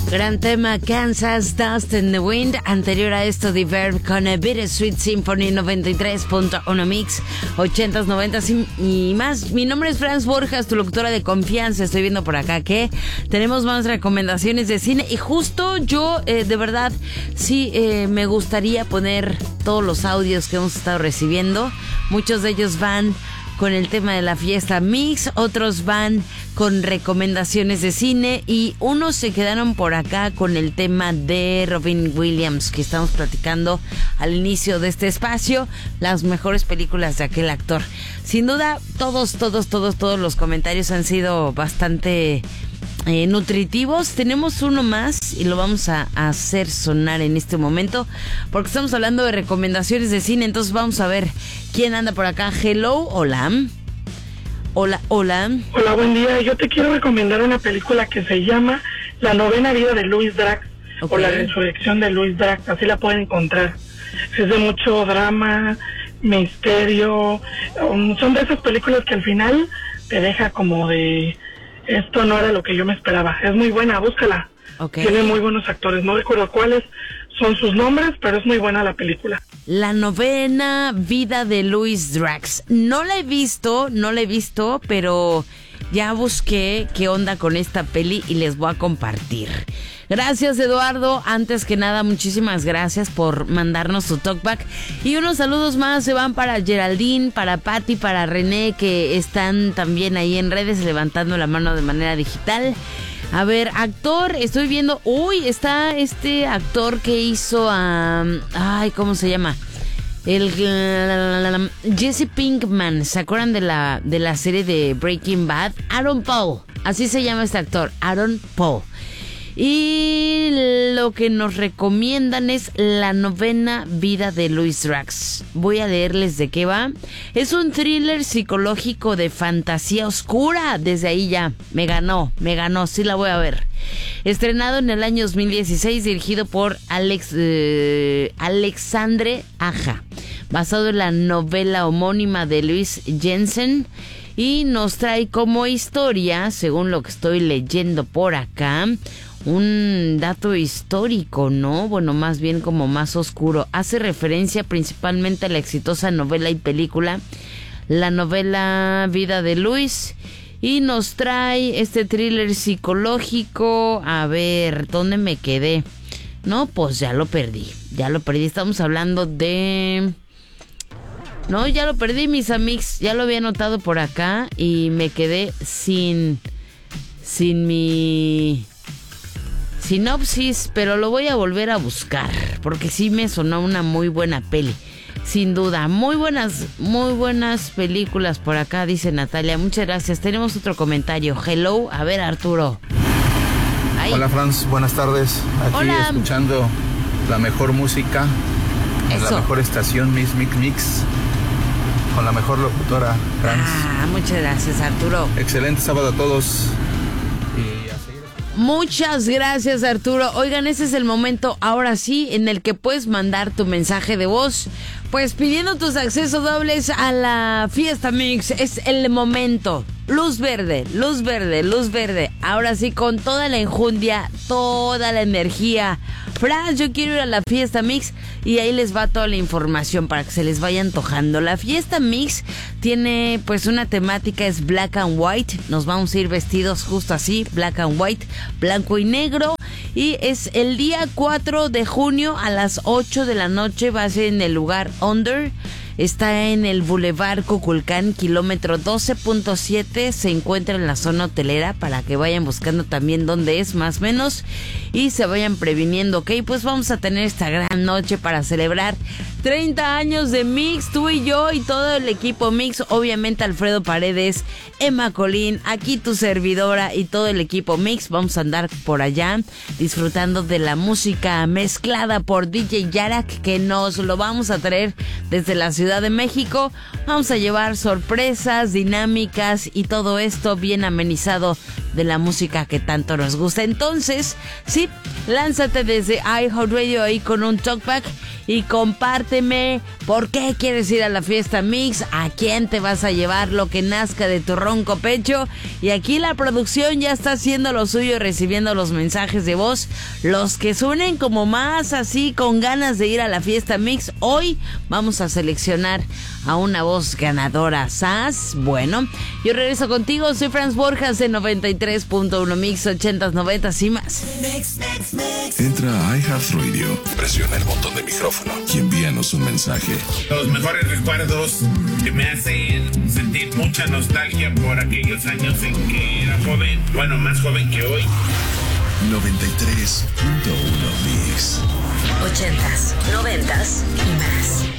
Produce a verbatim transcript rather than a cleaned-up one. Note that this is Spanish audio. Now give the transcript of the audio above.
Gran tema, Kansas, Dust in the Wind. Anterior a esto, The Verb con a Bittersweet Symphony noventa y tres punto uno Mix, ochentas, noventas y, y más. Mi nombre es Franz Borjas, tu locutora de confianza. Estoy viendo por acá que tenemos más recomendaciones de cine. Y justo yo, eh, de verdad, sí eh, me gustaría poner todos los audios que hemos estado recibiendo. Muchos de ellos van con el tema de la fiesta Mix, otros van con recomendaciones de cine y unos se quedaron por acá con el tema de Robin Williams, que estamos platicando al inicio de este espacio, las mejores películas de aquel actor. Sin duda, todos, todos, todos, todos los comentarios han sido bastante eh, nutritivos. Tenemos uno más y lo vamos a, a hacer sonar en este momento, porque estamos hablando de recomendaciones de cine. Entonces vamos a ver quién anda por acá. Hello, hola. Hola, hola. Hola, buen día. Yo te quiero recomendar una película que se llama La novena vida de Louis Drax, okay, o La resurrección de Louis Drax, así la pueden encontrar. Es de mucho drama, misterio, um, son de esas películas que al final te deja como de, esto no era lo que yo me esperaba. Es muy buena, búscala. Okay. Tiene muy buenos actores, no recuerdo cuáles son sus nombres, pero es muy buena la película. La novena vida de Louis Drax. No la he visto, no la he visto, pero ya busqué qué onda con esta peli y les voy a compartir. Gracias, Eduardo. Antes que nada, muchísimas gracias por mandarnos tu talkback. Y unos saludos más se van para Geraldine, para Patty, para René, que están también ahí en redes levantando la mano de manera digital. A ver, actor, estoy viendo... Uy, está este actor que hizo a... Um, ay, ¿cómo se llama? El... Uh, Jesse Pinkman. ¿Se acuerdan de la, de la serie de Breaking Bad? Aaron Paul. Así se llama este actor, Aaron Paul. Y lo que nos recomiendan es La novena vida de Louis Drax. Voy a leerles de qué va. Es un thriller psicológico de fantasía oscura. Desde ahí ya me ganó, me ganó, sí la voy a ver. Estrenado en el año dos mil dieciséis, dirigido por Alex eh, Alexandre Aja, basado en la novela homónima de Louis Jensen. Y nos trae como historia, según lo que estoy leyendo por acá, un dato histórico, ¿no? Bueno, más bien como más oscuro. Hace referencia principalmente a la exitosa novela y película, la novela Vida de Luis. Y nos trae este thriller psicológico. A ver, ¿dónde me quedé? No, pues ya lo perdí. Ya lo perdí. Estamos hablando de... No, ya lo perdí, mis amigos. Ya lo había anotado por acá y me quedé sin... Sin mi... sinopsis, pero lo voy a volver a buscar, porque sí me sonó una muy buena peli. Sin duda, muy buenas, muy buenas películas por acá, dice Natalia. Muchas gracias. Tenemos otro comentario. Hello, a ver, Arturo. Ay. Hola, Franz, buenas tardes. Aquí Hola. Escuchando la mejor música, en la mejor estación, Mix Mix Mix, con la mejor locutora, Franz. Ah, muchas gracias, Arturo. Excelente sábado a todos. Muchas gracias, Arturo. Oigan, ese es el momento, ahora sí, en el que puedes mandar tu mensaje de voz, pues pidiendo tus accesos dobles a la fiesta Mix. Es el momento. Luz verde, luz verde, luz verde. Ahora sí, con toda la enjundia, toda la energía. Franz, yo quiero ir a la fiesta Mix. Y ahí les va toda la información para que se les vaya antojando. La fiesta Mix tiene pues una temática, es black and white. Nos vamos a ir vestidos justo así, black and white, blanco y negro. Y es el día cuatro de junio a las ocho de la noche. Va a ser en el lugar Under. Está en el Boulevard Cuculcán, kilómetro doce punto siete. Se encuentra en la zona hotelera para que vayan buscando también dónde es, más o menos, y se vayan previniendo, ¿ok? Pues vamos a tener esta gran noche para celebrar treinta años de Mix, tú y yo y todo el equipo Mix. Obviamente Alfredo Paredes, Emma Colín, aquí tu servidora y todo el equipo Mix. Vamos a andar por allá disfrutando de la música mezclada por D J Yarak, que nos lo vamos a traer desde la ciudad de México. Vamos a llevar sorpresas, dinámicas y todo esto bien amenizado de la música que tanto nos gusta. Entonces, sí, lánzate desde iHeartRadio ahí con un talkback y compárteme por qué quieres ir a la fiesta Mix, a quién te vas a llevar, lo que nazca de tu ronco pecho. Y aquí la producción ya está haciendo lo suyo, recibiendo los mensajes de voz, los que suenen como más así con ganas de ir a la fiesta Mix. Hoy vamos a seleccionar a una voz ganadora. ¿Sas? Bueno, yo regreso contigo. Soy Franz Borjas de noventa y tres punto uno Mix, ochentas, noventas y más. Entra a iHeartRadio, presiona el botón de micrófono y envíanos un mensaje. Los mejores recuerdos que me hacen sentir mucha nostalgia por aquellos años en que era joven, bueno, más joven que hoy. noventa y tres punto uno Mix. Ochentas, noventas y más.